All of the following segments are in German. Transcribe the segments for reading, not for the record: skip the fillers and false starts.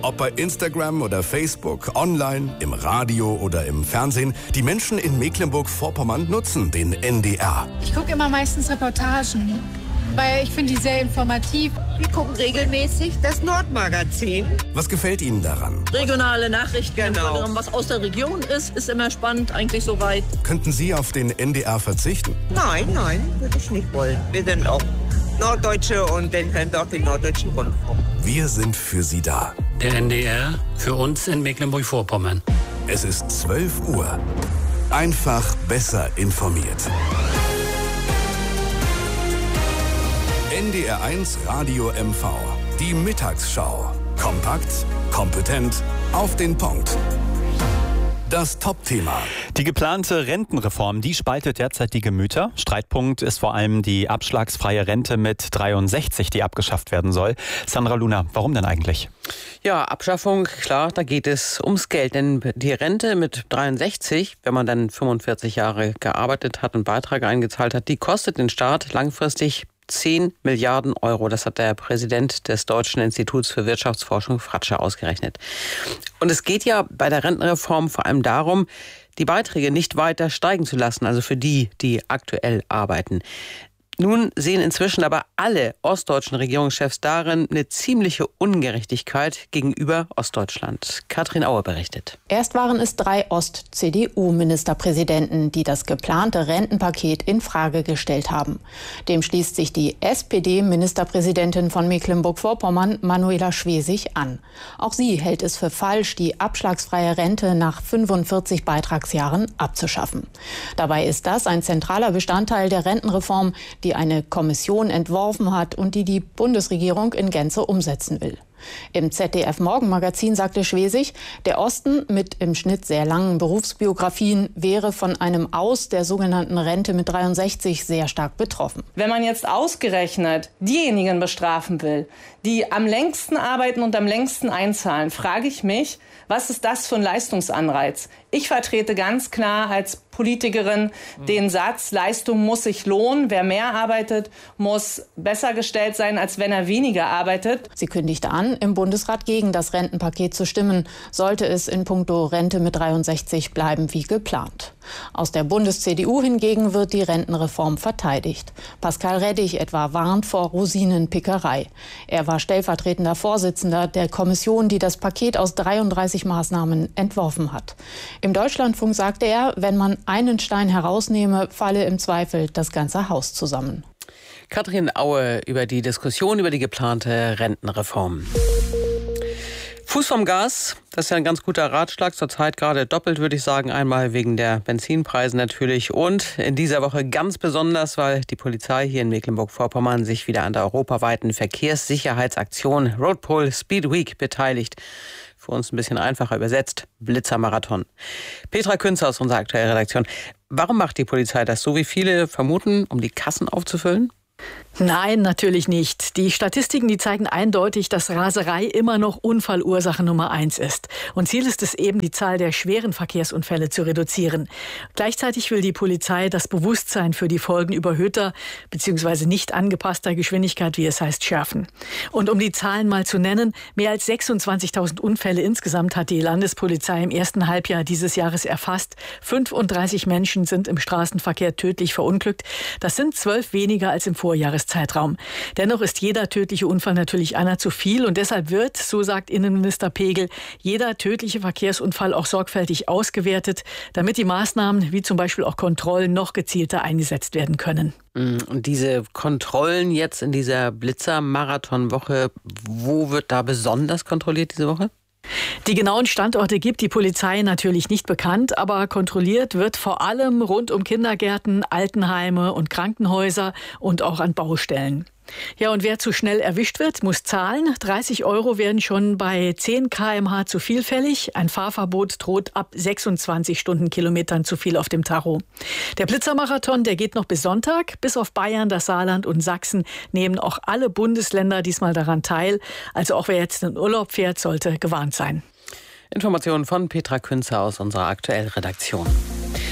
Ob bei Instagram oder Facebook, online, im Radio oder im Fernsehen, die Menschen in Mecklenburg-Vorpommern nutzen den NDR. Ich gucke immer meistens Reportagen, weil ich finde die sehr informativ. Wir gucken regelmäßig das Nordmagazin. Was gefällt Ihnen daran? Regionale Nachrichten, Genau. Was aus der Region ist immer spannend, eigentlich soweit. Könnten Sie auf den NDR verzichten? Nein, würde ich nicht wollen. Wir sind auch Norddeutsche und dann hören wir auch den Norddeutschen Rundfunk. Wir sind für Sie da. Der NDR für uns in Mecklenburg-Vorpommern. Es ist 12 Uhr. Einfach besser informiert. NDR 1 Radio MV. Die Mittagsschau. Kompakt, kompetent, auf den Punkt. Das Top-Thema. Die geplante Rentenreform, die spaltet derzeit die Gemüter. Streitpunkt ist vor allem die abschlagsfreie Rente mit 63, die abgeschafft werden soll. Sandra Luna, warum denn eigentlich? Ja, Abschaffung, klar, da geht es ums Geld. Denn die Rente mit 63, wenn man dann 45 Jahre gearbeitet hat und Beiträge eingezahlt hat, die kostet den Staat langfristig 10 Milliarden Euro. Das hat der Präsident des Deutschen Instituts für Wirtschaftsforschung, Fratscher, ausgerechnet. Und es geht ja bei der Rentenreform vor allem darum, die Beiträge nicht weiter steigen zu lassen, also für die, die aktuell arbeiten. Nun sehen inzwischen aber alle ostdeutschen Regierungschefs darin eine ziemliche Ungerechtigkeit gegenüber Ostdeutschland. Katrin Aue berichtet. Erst waren es 3 Ost-CDU-Ministerpräsidenten, die das geplante Rentenpaket in Frage gestellt haben. Dem schließt sich die SPD-Ministerpräsidentin von Mecklenburg-Vorpommern, Manuela Schwesig, an. Auch sie hält es für falsch, die abschlagsfreie Rente nach 45 Beitragsjahren abzuschaffen. Dabei ist das ein zentraler Bestandteil der Rentenreform, die eine Kommission entworfen hat und die Bundesregierung in Gänze umsetzen will. Im ZDF-Morgenmagazin sagte Schwesig, der Osten mit im Schnitt sehr langen Berufsbiografien wäre von einem Aus der sogenannten Rente mit 63 sehr stark betroffen. Wenn man jetzt ausgerechnet diejenigen bestrafen will, die am längsten arbeiten und am längsten einzahlen, frage ich mich, was ist das für ein Leistungsanreiz? Ich vertrete ganz klar als Politikerin den Satz, Leistung muss sich lohnen. Wer mehr arbeitet, muss besser gestellt sein, als wenn er weniger arbeitet. Sie kündigte an, im Bundesrat gegen das Rentenpaket zu stimmen, sollte es in puncto Rente mit 63 bleiben wie geplant. Aus der Bundes-CDU hingegen wird die Rentenreform verteidigt. Pascal Reddich etwa warnt vor Rosinenpickerei. Er war stellvertretender Vorsitzender der Kommission, die das Paket aus 33 Maßnahmen entworfen hat. Im Deutschlandfunk sagte er, wenn man einen Stein herausnehme, falle im Zweifel das ganze Haus zusammen. Katrin Aue über die Diskussion über die geplante Rentenreform. Fuß vom Gas, das ist ja ein ganz guter Ratschlag. Zurzeit gerade doppelt, würde ich sagen. Einmal wegen der Benzinpreise natürlich und in dieser Woche ganz besonders, weil die Polizei hier in Mecklenburg-Vorpommern sich wieder an der europaweiten Verkehrssicherheitsaktion Roadpol Speed Week beteiligt. Für uns ein bisschen einfacher übersetzt, Blitzermarathon. Petra Künzer aus unserer aktuellen Redaktion. Warum macht die Polizei das so, wie viele vermuten, um die Kassen aufzufüllen? Nein, natürlich nicht. Die Statistiken, die zeigen eindeutig, dass Raserei immer noch Unfallursache Nummer 1 ist. Und Ziel ist es eben, die Zahl der schweren Verkehrsunfälle zu reduzieren. Gleichzeitig will die Polizei das Bewusstsein für die Folgen überhöhter bzw. nicht angepasster Geschwindigkeit, wie es heißt, schärfen. Und um die Zahlen mal zu nennen, mehr als 26.000 Unfälle insgesamt hat die Landespolizei im ersten Halbjahr dieses Jahres erfasst. 35 Menschen sind im Straßenverkehr tödlich verunglückt. Das sind 12 weniger als im Vorjahreszeitraum. Dennoch ist jeder tödliche Unfall natürlich einer zu viel und deshalb wird, so sagt Innenminister Pegel, jeder tödliche Verkehrsunfall auch sorgfältig ausgewertet, damit die Maßnahmen wie zum Beispiel auch Kontrollen noch gezielter eingesetzt werden können. Und diese Kontrollen jetzt in dieser Blitzer-Marathon-Woche, wo wird da besonders kontrolliert diese Woche? Die genauen Standorte gibt die Polizei natürlich nicht bekannt, aber kontrolliert wird vor allem rund um Kindergärten, Altenheime und Krankenhäuser und auch an Baustellen. Ja, und wer zu schnell erwischt wird, muss zahlen. 30 € werden schon bei 10 km/h zu viel fällig. Ein Fahrverbot droht ab 26 Stundenkilometern zu viel auf dem Tacho. Der Blitzermarathon, der geht noch bis Sonntag. Bis auf Bayern, das Saarland und Sachsen nehmen auch alle Bundesländer diesmal daran teil. Also auch wer jetzt in Urlaub fährt, sollte gewarnt sein. Informationen von Petra Künzer aus unserer aktuellen Redaktion.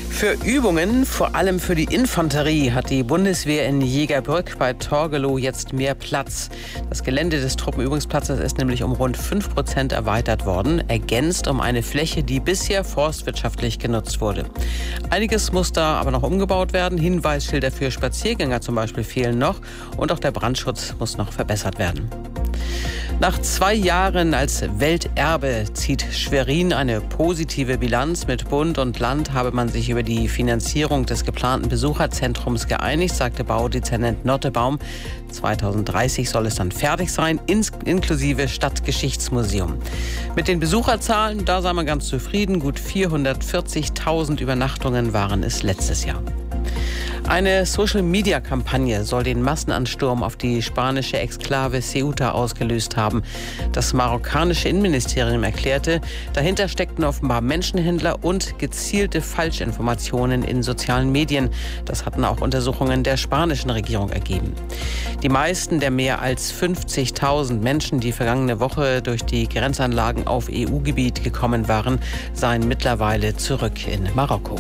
Für Übungen, vor allem für die Infanterie, hat die Bundeswehr in Jägerbrück bei Torgelow jetzt mehr Platz. Das Gelände des Truppenübungsplatzes ist nämlich um rund 5% erweitert worden, ergänzt um eine Fläche, die bisher forstwirtschaftlich genutzt wurde. Einiges muss da aber noch umgebaut werden. Hinweisschilder für Spaziergänger zum Beispiel fehlen noch und auch der Brandschutz muss noch verbessert werden. Nach 2 Jahren als Welterbe zieht Schwerin eine positive Bilanz. Mit Bund und Land habe man sich über die Finanzierung des geplanten Besucherzentrums geeinigt, sagte Baudezernent Nottebaum. 2030 soll es dann fertig sein, inklusive Stadtgeschichtsmuseum. Mit den Besucherzahlen, da sei man ganz zufrieden. Gut 440.000 Übernachtungen waren es letztes Jahr. Eine Social-Media-Kampagne soll den Massenansturm auf die spanische Exklave Ceuta ausgelöst haben. Das marokkanische Innenministerium erklärte, dahinter steckten offenbar Menschenhändler und gezielte Falschinformationen in sozialen Medien. Das hatten auch Untersuchungen der spanischen Regierung ergeben. Die meisten der mehr als 50.000 Menschen, die vergangene Woche durch die Grenzanlagen auf EU-Gebiet gekommen waren, seien mittlerweile zurück in Marokko.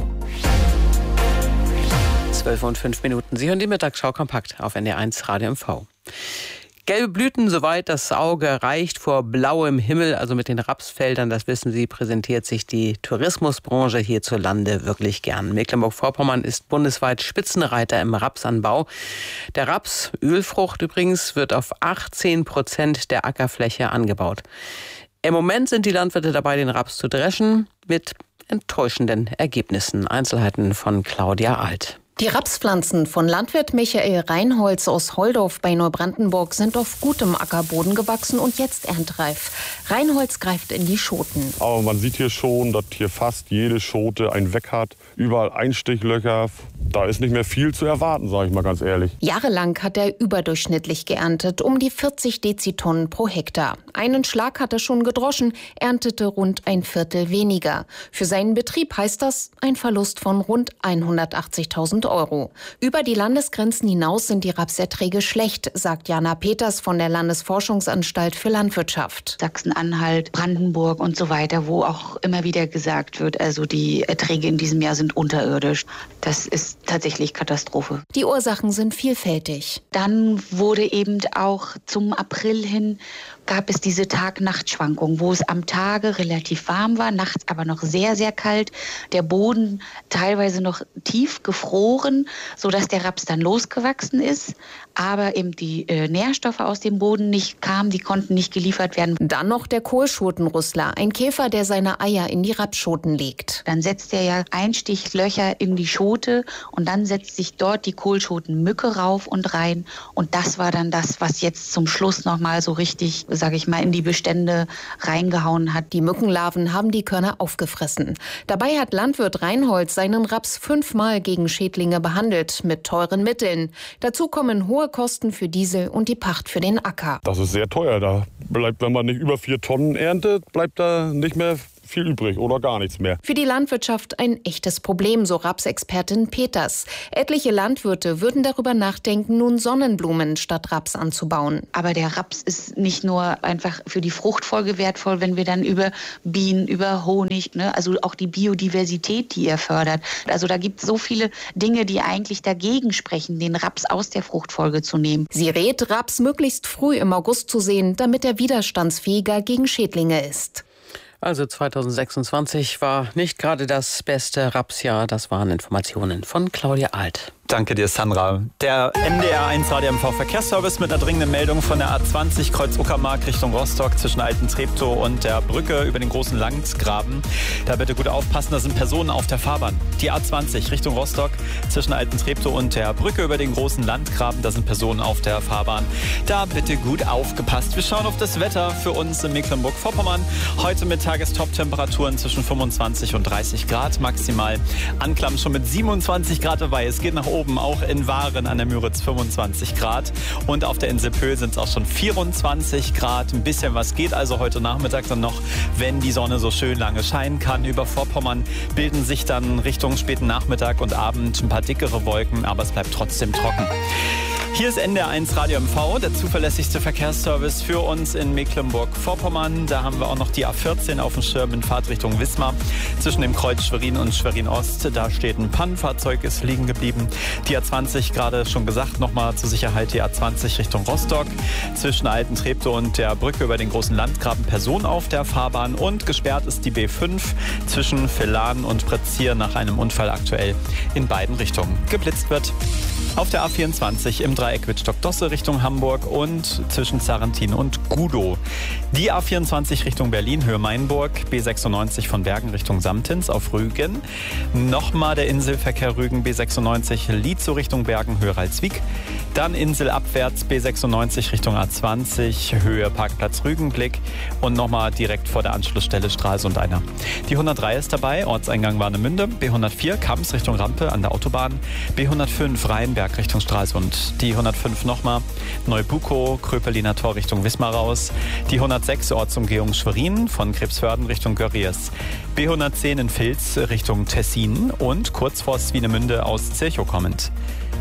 12:05. Sie hören die Mittagsschau kompakt auf NDR1 Radio MV. Gelbe Blüten, soweit das Auge reicht, vor blauem Himmel, also mit den Rapsfeldern, das wissen Sie, präsentiert sich die Tourismusbranche hierzulande wirklich gern. Mecklenburg-Vorpommern ist bundesweit Spitzenreiter im Rapsanbau. Der Raps, Ölfrucht übrigens, wird auf 18% der Ackerfläche angebaut. Im Moment sind die Landwirte dabei, den Raps zu dreschen, mit enttäuschenden Ergebnissen. Einzelheiten von Claudia Alt. Die Rapspflanzen von Landwirt Michael Reinholz aus Holdorf bei Neubrandenburg sind auf gutem Ackerboden gewachsen und jetzt erntereif. Reinholz greift in die Schoten. Aber man sieht hier schon, dass hier fast jede Schote ein Weg hat. Überall Einstichlöcher. Da ist nicht mehr viel zu erwarten, sage ich mal ganz ehrlich. Jahrelang hat er überdurchschnittlich geerntet, um die 40 Dezitonnen pro Hektar. Einen Schlag hat er schon gedroschen, erntete rund ein Viertel weniger. Für seinen Betrieb heißt das ein Verlust von rund 180.000 Euro. Über die Landesgrenzen hinaus sind die Rapserträge schlecht, sagt Jana Peters von der Landesforschungsanstalt für Landwirtschaft. Sachsen-Anhalt, Brandenburg und so weiter, wo auch immer wieder gesagt wird, also die Erträge in diesem Jahr sind unterirdisch. Das ist tatsächlich Katastrophe. Die Ursachen sind vielfältig. Dann wurde eben auch zum April hin gab es diese Tag-Nacht-Schwankung, wo es am Tage relativ warm war, nachts aber noch sehr, sehr kalt. Der Boden teilweise noch tief gefroren, sodass der Raps dann losgewachsen ist. Aber eben die Nährstoffe aus dem Boden nicht kamen, die konnten nicht geliefert werden. Dann noch der Kohlschotenrüssler, ein Käfer, der seine Eier in die Rapsschoten legt. Dann setzt er ja Einstichlöcher in die Schote und dann setzt sich dort die Kohlschotenmücke rauf und rein. Und das war dann das, was jetzt zum Schluss nochmal so richtig, sage ich mal, in die Bestände reingehauen hat. Die Mückenlarven haben die Körner aufgefressen. Dabei hat Landwirt Reinholz seinen Raps 5-mal gegen Schädlinge behandelt, mit teuren Mitteln. Dazu kommen hohe Kosten für Diesel und die Pacht für den Acker. Das ist sehr teuer. Da bleibt, wenn man nicht über 4 Tonnen erntet, bleibt da nicht mehr viel übrig oder gar nichts mehr. Für die Landwirtschaft ein echtes Problem, so Rapsexpertin Peters. Etliche Landwirte würden darüber nachdenken, nun Sonnenblumen statt Raps anzubauen. Aber der Raps ist nicht nur einfach für die Fruchtfolge wertvoll, wenn wir dann über Bienen, über Honig, also auch die Biodiversität, die er fördert. Also da gibt es so viele Dinge, die eigentlich dagegen sprechen, den Raps aus der Fruchtfolge zu nehmen. Sie rät, Raps möglichst früh im August zu sehen, damit er widerstandsfähiger gegen Schädlinge ist. Also 2026 war nicht gerade das beste Rapsjahr. Das waren Informationen von Claudia Alt. Danke dir, Sandra. Der NDR1 Radio MV Verkehrsservice mit einer dringenden Meldung von der A20 Kreuz Uckermark Richtung Rostock zwischen Alten-Treptow und der Brücke über den großen Landgraben. Da bitte gut aufpassen, da sind Personen auf der Fahrbahn. Die A20 Richtung Rostock zwischen Alten-Treptow und der Brücke über den großen Landgraben, da sind Personen auf der Fahrbahn. Da bitte gut aufgepasst. Wir schauen auf das Wetter für uns in Mecklenburg-Vorpommern. Heute mit Tagestop-Temperaturen zwischen 25 und 30 Grad maximal. Anklam schon mit 27 Grad dabei. Es geht nach oben. oben, auch in Waren an der Müritz 25 Grad. Und auf der Insel Pöhl sind es auch schon 24 Grad. Ein bisschen was geht also heute Nachmittag dann noch, wenn die Sonne so schön lange scheinen kann. Über Vorpommern bilden sich dann Richtung späten Nachmittag und Abend ein paar dickere Wolken, aber es bleibt trotzdem trocken. Hier ist NDR 1 Radio MV, der zuverlässigste Verkehrsservice für uns in Mecklenburg-Vorpommern. Da haben wir auch noch die A14 auf dem Schirm in Fahrtrichtung Wismar. Zwischen dem Kreuz Schwerin und Schwerin-Ost, da steht ein Pannenfahrzeug, ist liegen geblieben. Die A20, gerade schon gesagt, nochmal zur Sicherheit die A20 Richtung Rostock. Zwischen Alten-Treptow und der Brücke über den großen Landgraben Person auf der Fahrbahn. Und gesperrt ist die B5 zwischen Villan und Pretzier nach einem Unfall aktuell in beiden Richtungen. Geblitzt wird auf der A24 im Dreieck Wittstock-Dosse Richtung Hamburg und zwischen Zarrentin und Gudow. Die A24 Richtung Berlin, Höhe Mainburg, B96 von Bergen Richtung Samtins auf Rügen. Nochmal der Inselverkehr Rügen, B96 Lietzow Richtung Bergen, Höhe Ralswiek. Dann inselabwärts B96 Richtung A20, Höhe Parkplatz Rügenblick und nochmal direkt vor der Anschlussstelle Stralsund-Einer. Die 103 ist dabei, Ortseingang Warnemünde, B104 Kamps Richtung Rampe an der Autobahn, B105 Rheinberg Richtung Stralsund, die 105 nochmal Neubukow, Kröpeliner Tor Richtung Wismar raus, die 106 Ortsumgehung Schwerin von Krebsförden Richtung Görries, B110 in Vils Richtung Tessin und kurz vor Swinemünde aus Zirchow kommend.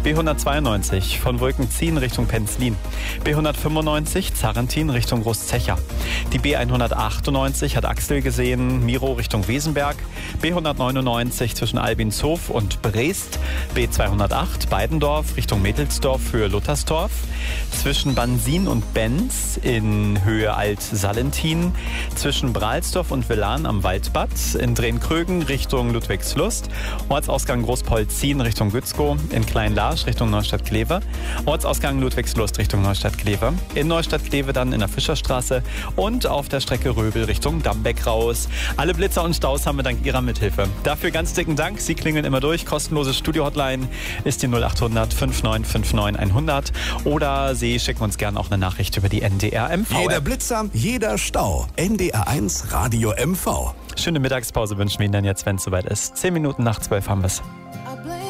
B192 von Wolkenziehen Richtung Penzlin, B195 Zarrentin Richtung Großzecher. Die B198 hat Axel gesehen, Miro Richtung Wesenberg, B199 zwischen Albinshof und Brest, B208 Beidendorf Richtung Mädelsdorf für Luttersdorf, zwischen Bansin und Benz in Höhe Alt-Salentin, zwischen Bralsdorf und Villan am Waldbad, in Drehn-Krögen Richtung Ludwigslust, Ortsausgang Großpolzin Richtung Gützkow, in Klein-Larsch Richtung Neustadt-Kleve, Ortsausgang Ludwigslust Richtung Neustadt-Kleve, in Neustadt-Kleve dann in der Fischerstraße und auf der Strecke Röbel Richtung Dambeck raus. Alle Blitzer und Staus haben wir dank Ihrer Mithilfe. Dafür ganz dicken Dank, Sie klingeln immer durch. Kostenlose Studio-Hotline ist die 0800 5959 100 oder Sie schicken uns gerne auch eine Nachricht über die NDR MV. Jeder Blitzer, jeder Stau. NDR 1 Radio MV. Schöne Mittagspause wünschen wir Ihnen dann jetzt, wenn es soweit ist. 10 Minuten nach 12 haben wir es.